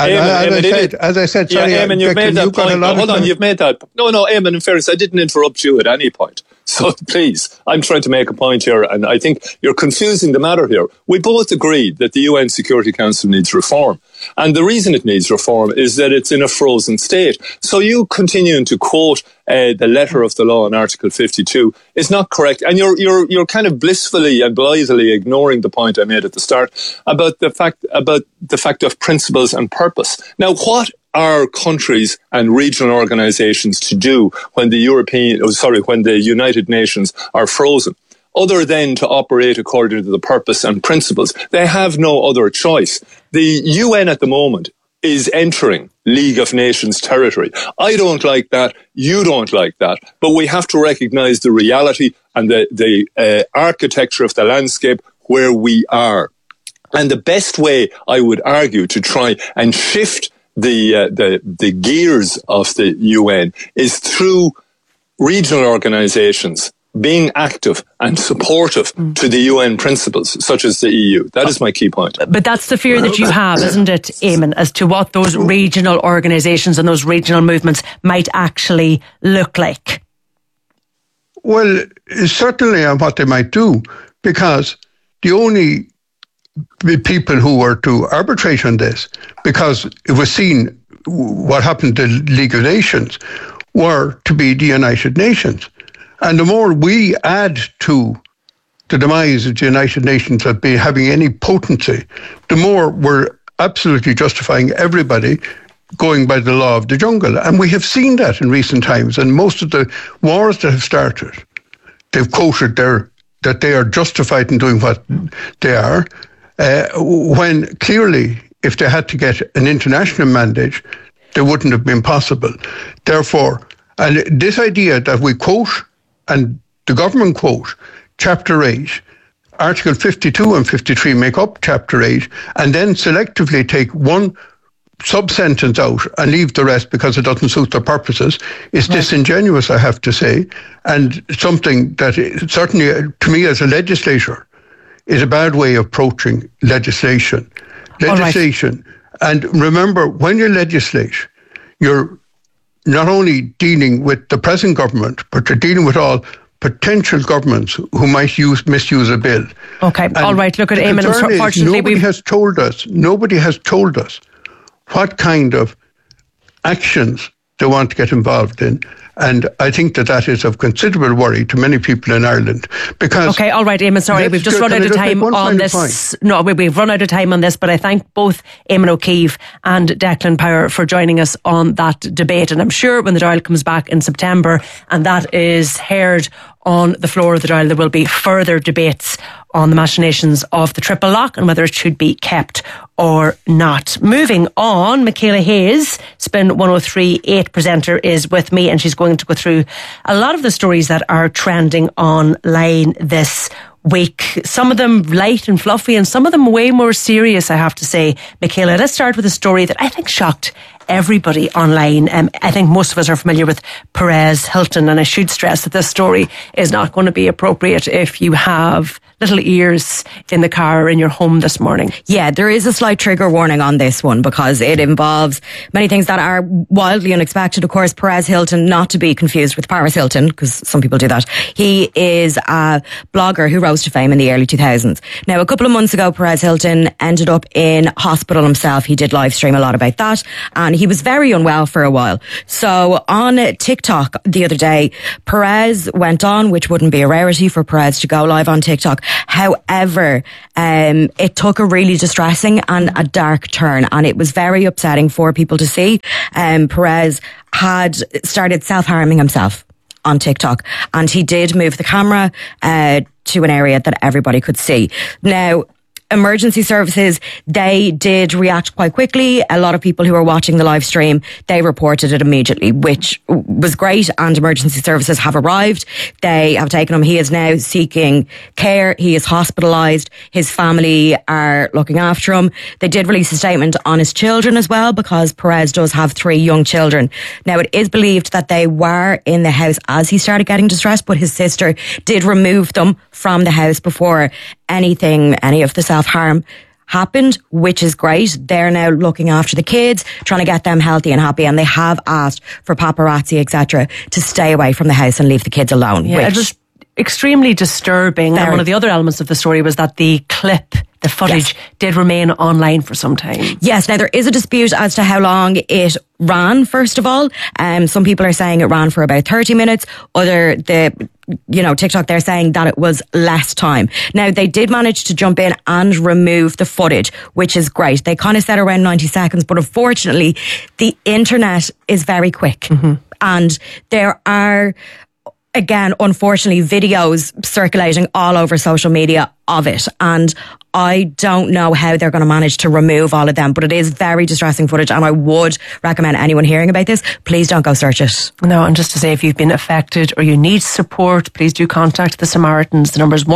as I said, sorry, Eamon, you've made that point. Hold on, you've made that. No, Eamon, in fairness, I didn't interrupt you at any point. So please, I'm trying to make a point here, and I think you're confusing the matter here. We both agreed that the UN Security Council needs reform. And the reason it needs reform is that it's in a frozen state. So you continuing to quote the letter of the law in Article 52 is not correct. And you're kind of blissfully and blithely ignoring the point I made at the start about the fact of principles and purpose. Now, what are countries and regional organisations to do when the United Nations are frozen, other than to operate according to the purpose and principles? They have no other choice. The UN at the moment is entering League of Nations territory. I don't like that. You don't like that. But we have to recognise the reality and the architecture of the landscape where we are. And the best way, I would argue, to try and shift the gears of the UN is through regional organisations being active and supportive to the UN principles, such as the EU. That is my key point. But that's the fear that you have, isn't it, Eamon, as to what those regional organisations and those regional movements might actually look like? Well, certainly on what they might do, because the only people who were to arbitrate on this, because it was seen what happened to the League of Nations, were to be the United Nations. And the more we add to the demise of the United Nations of having any potency, the more we're absolutely justifying everybody going by the law of the jungle. And we have seen that in recent times. And most of the wars that have started, they've quoted that they are justified in doing what they are, when clearly, if they had to get an international mandate, they wouldn't have been possible. Therefore, and this idea that we quote, and the government quote, Chapter 8, Article 52 and 53 make up Chapter 8, and then selectively take one sub-sentence out and leave the rest because it doesn't suit their purposes, is disingenuous, I have to say, and something that certainly, to me as a legislator, is a bad way of approaching legislation. And remember, when you legislate, you're not only dealing with the present government, but you're dealing with all potential governments who might misuse a bill. Okay, and all right. Look at Eamon. Unfortunately, nobody has told us what kind of actions they want to get involved in. And I think that is of considerable worry to many people in Ireland. Because okay, all right, Eamon, sorry, we've just run out of time on this. No, we've run out of time on this, but I thank both Eamon O'Keefe and Declan Power for joining us on that debate. And I'm sure when the Dáil comes back in September and that is heard on the floor of the Dáil. There will be further debates on the machinations of the triple lock and whether it should be kept or not. Moving on, Michaela Hayes, Spin 103.8 presenter, is with me, and she's going to go through a lot of the stories that are trending online this week. Some of them light and fluffy, and some of them way more serious, I have to say. Michaela, let's start with a story that I think shocked everybody online. I think most of us are familiar with Perez Hilton, and I should stress that this story is not going to be appropriate if you have little ears in the car or in your home this morning. Yeah, there is a slight trigger warning on this one because it involves many things that are wildly unexpected. Of course, Perez Hilton, not to be confused with Paris Hilton, because some people do that. He is a blogger who rose to fame in the early 2000s. Now, a couple of months ago, Perez Hilton ended up in hospital himself. He did live stream a lot about that, and he was very unwell for a while. So on TikTok the other day, Perez went on, which wouldn't be a rarity for Perez to go live on TikTok. However, it took a really distressing and a dark turn, and it was very upsetting for people to see. Perez had started self-harming himself on TikTok, and he did move the camera to an area that everybody could see. Now, emergency services, they did react quite quickly. A lot of people who were watching the live stream, they reported it immediately, which was great, and emergency services have arrived. They have taken him. He is now seeking care. He is hospitalised. His family are looking after him. They did release a statement on his children as well, because Perez does have 3 young children. Now, it is believed that they were in the house as he started getting distressed, but his sister did remove them from the house before any of the self-harm happened, which is great. They're now looking after the kids, trying to get them healthy and happy, and they have asked for paparazzi, etc., to stay away from the house and leave the kids alone. Yeah, it was extremely disturbing. And one of the other elements of the story was that the footage did remain online for some time. Yes, now there is a dispute as to how long it ran, first of all. Some people are saying it ran for about 30 minutes. TikTok, they're saying that it was less time. Now, they did manage to jump in and remove the footage, which is great. They kind of said around 90 seconds, but unfortunately, the internet is very quick. Mm-hmm. And there are, again, unfortunately, videos circulating all over social media of it. And I don't know how they're going to manage to remove all of them, but it is very distressing footage, and I would recommend anyone hearing about this, please don't go search it. No, and just to say, if you've been affected or you need support, please do contact the Samaritans. The number is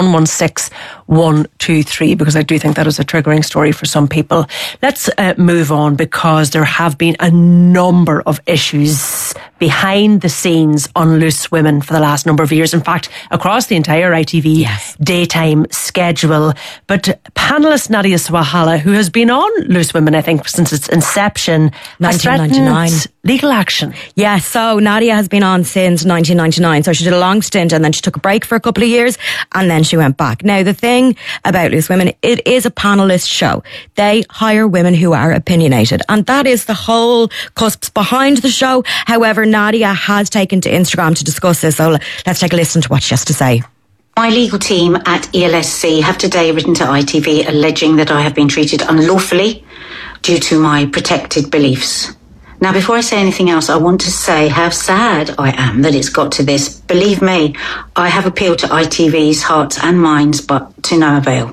116-123, because I do think that is a triggering story for some people. Let's move on, because there have been a number of issues behind the scenes on Loose Women for the last number of years. In fact, across the entire ITV daytime schedule. But panellist Nadia Sawalha, who has been on Loose Women, I think, since its inception, 1999. has threatened legal action. Yeah, so Nadia has been on since 1999. So she did a long stint, and then she took a break for a couple of years, and then she went back. Now, the thing about Loose Women, it is a panellist show. They hire women who are opinionated, and that is the whole cusps behind the show. However, Nadia has taken to Instagram to discuss this, so let's take a listen to what she has to say. My legal team at ELSC have today written to ITV alleging that I have been treated unlawfully due to my protected beliefs. Now, before I say anything else, I want to say how sad I am that it's got to this. Believe me, I have appealed to ITV's hearts and minds, but to no avail.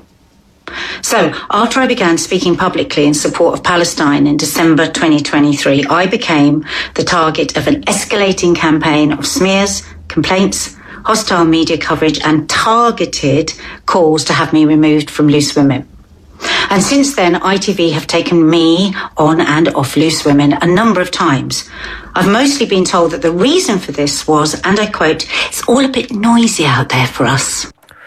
So, after I began speaking publicly in support of Palestine in December 2023, I became the target of an escalating campaign of smears, complaints, hostile media coverage and targeted calls to have me removed from Loose Women. And since then, ITV have taken me on and off Loose Women a number of times. I've mostly been told that the reason for this was, and I quote, "It's all a bit noisy out there for us."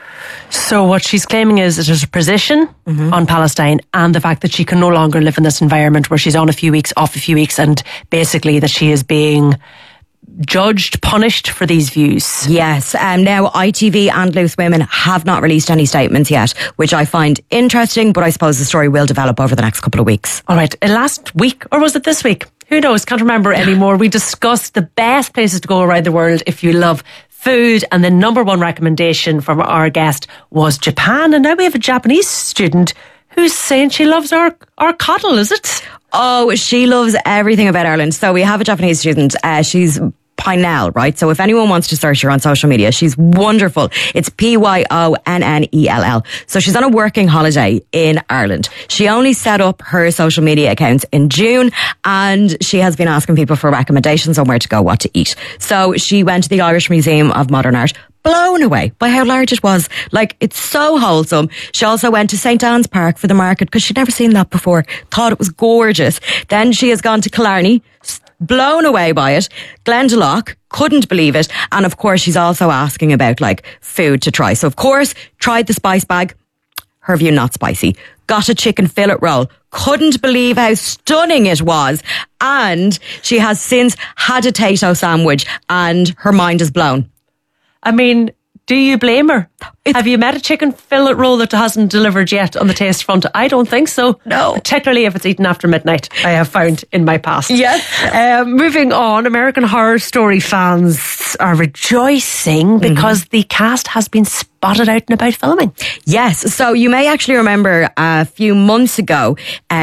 So what she's claiming is that there's a position on Palestine, and the fact that she can no longer live in this environment where she's on a few weeks, off a few weeks, and basically that she is being judged, punished for these views. Yes. Now, ITV and Loose Women have not released any statements yet, which I find interesting, but I suppose the story will develop over the next couple of weeks. All right. Last week, or was it this week? Who knows? Can't remember anymore. We discussed the best places to go around the world if you love food, and the number one recommendation from our guest was Japan. And now we have a Japanese student who's saying she loves our coddle, is it? Oh, she loves everything about Ireland. So we have a Japanese student. She's Pynell, right? So if anyone wants to search her on social media, she's wonderful. It's Pyonnell. So she's on a working holiday in Ireland. She only set up her social media accounts in June, and she has been asking people for recommendations on where to go, what to eat. So she went to the Irish Museum of Modern Art, blown away by how large it was. Like, it's so wholesome. She also went to St. Anne's Park for the market because she'd never seen that before. Thought it was gorgeous. Then she has gone to Killarney, blown away by it. Glendalough, couldn't believe it. And of course, she's also asking about like food to try. So of course, tried the spice bag. Her view, not spicy. Got a chicken fillet roll. Couldn't believe how stunning it was. And she has since had a Tayto sandwich and her mind is blown. I mean, do you blame her? Have you met a chicken fillet roll that hasn't delivered yet on the taste front? I don't think so. No. Particularly if it's eaten after midnight, I have found in my past. Yes. Moving on, American Horror Story fans are rejoicing because the cast has been spotted out and about filming. Yes. So you may actually remember a few months ago,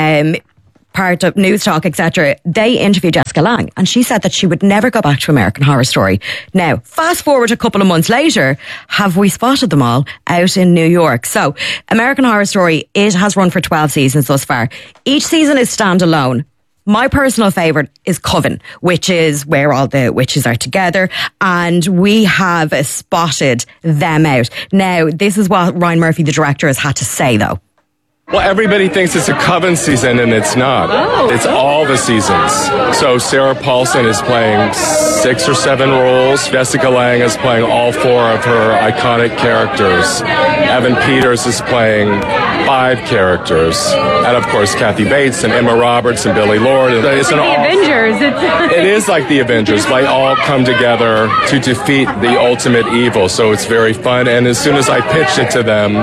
part of News Talk, etc., they interviewed Jessica Lange, and she said that she would never go back to American Horror Story. Now, fast forward a couple of months later, have we spotted them all out in New York? So, American Horror Story, it has run for 12 seasons thus far. Each season is standalone. My personal favourite is Coven, which is where all the witches are together, and we have spotted them out. Now, this is what Ryan Murphy, the director, has had to say, though. Well, everybody thinks it's a Coven season, and it's not. It's all the seasons. So Sarah Paulson is playing 6 or 7 roles. Jessica Lange is playing all 4 of her iconic characters. Evan Peters is playing 5 characters. And, of course, Kathy Bates and Emma Roberts and Billy Lord. It's like the Avengers. It is like the Avengers. They all come together to defeat the ultimate evil. So it's very fun. And as soon as I pitched it to them,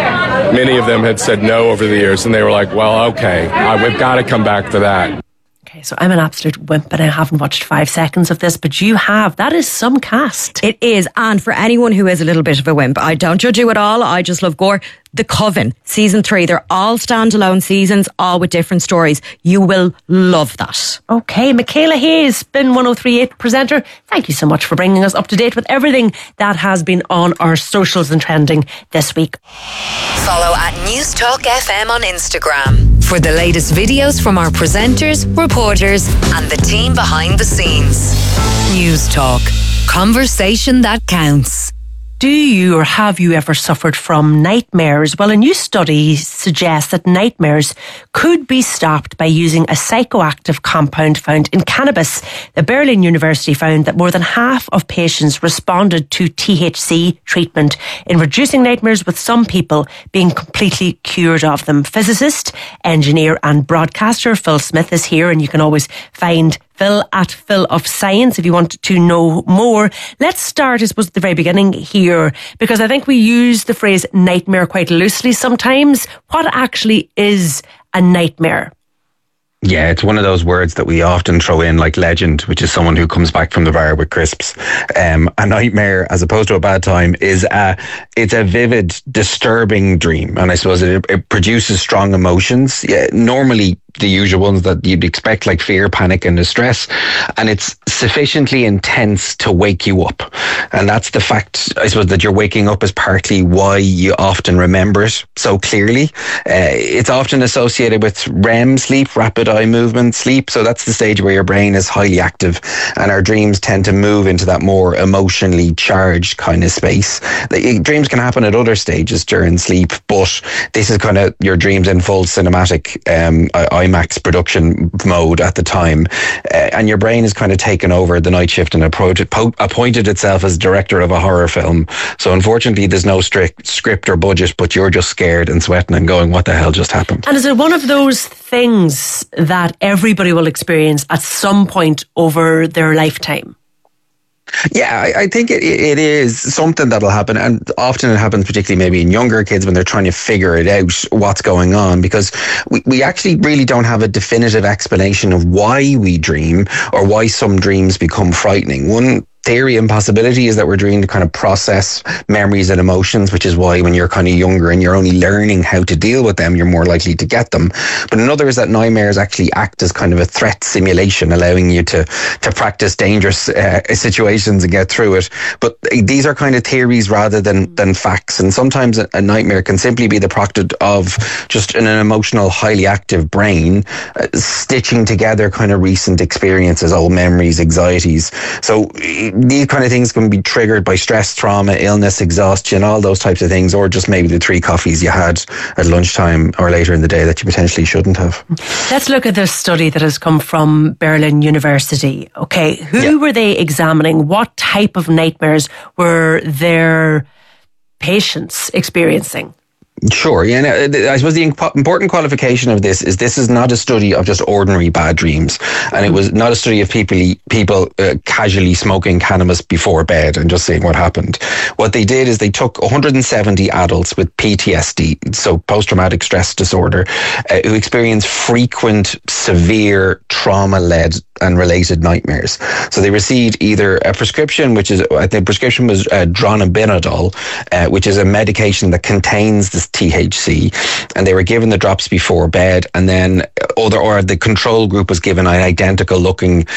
many of them had said no over the years, and they were like, well, okay, we've got to come back for that. Okay, so I'm an absolute wimp and I haven't watched 5 seconds of this, but you have. That is some cast. It is, and for anyone who is a little bit of a wimp, I don't judge you at all, I just love gore. The Coven, season 3, they're all standalone seasons, all with different stories. You will love that. Okay, Michaela Hayes, Spin 103.8 presenter, thank you so much for bringing us up to date with everything that has been on our socials and trending this week. Follow at News Talk FM on Instagram for the latest videos from our presenters, reporters, and the team behind the scenes. News Talk, conversation that counts. Do you or have you ever suffered from nightmares? Well, a new study suggests that nightmares could be stopped by using a psychoactive compound found in cannabis. The Berlin University found that more than half of patients responded to THC treatment in reducing nightmares, with some people being completely cured of them. Physicist, engineer and broadcaster Phil Smith is here, and you can always find Phil at Phil of Science if you want to know more. Let's start, I suppose, at the very beginning here, because I think we use the phrase nightmare quite loosely sometimes. What actually is a nightmare? Yeah, it's one of those words that we often throw in, like legend, which is someone who comes back from the bar with crisps. A nightmare, as opposed to a bad time, it's a vivid, disturbing dream. And I suppose it produces strong emotions. Yeah, normally the usual ones that you'd expect, like fear, panic and distress. And it's sufficiently intense to wake you up. And that's the fact, I suppose, that you're waking up is partly why you often remember it so clearly. It's often associated with REM sleep, rapid eye movement sleep. So that's the stage where your brain is highly active and our dreams tend to move into that more emotionally charged kind of space. Dreams can happen at other stages during sleep, but this is kind of your dreams in full cinematic IMAX production mode at the time. And your brain is kind of taken over the night shift and appointed itself as director of a horror film. So unfortunately, there's no strict script or budget, but you're just scared and sweating and going, what the hell just happened? And is it one of those things that everybody will experience at some point over their lifetime? Yeah, I think it is something that'll happen, and often it happens particularly maybe in younger kids when they're trying to figure it out what's going on, because we actually really don't have a definitive explanation of why we dream or why some dreams become frightening. One theory and possibility is that we're doing to kind of process memories and emotions, which is why when you're kind of younger and you're only learning how to deal with them, you're more likely to get them. But another is that nightmares actually act as kind of a threat simulation, allowing you to practice dangerous situations and get through it. But these are kind of theories rather than facts. And sometimes a nightmare can simply be the product of just an emotional, highly active brain stitching together kind of recent experiences, old memories, anxieties. So these kind of things can be triggered by stress, trauma, illness, exhaustion, all those types of things, or just maybe the 3 coffees you had at lunchtime or later in the day that you potentially shouldn't have. Let's look at this study that has come from Berlin University. Okay, who were they examining? What type of nightmares were their patients experiencing? Sure, yeah. I suppose the important qualification of this is not a study of just ordinary bad dreams, and it was not a study of people casually smoking cannabis before bed and just seeing what happened. What they did is they took 170 adults with PTSD, so post-traumatic stress disorder, who experienced frequent, severe, trauma-led and related nightmares. So they received either a prescription, which is, I think the prescription was dronabinol, which is a medication that contains this THC, and they were given the drops before bed, and then or the control group was given an identical looking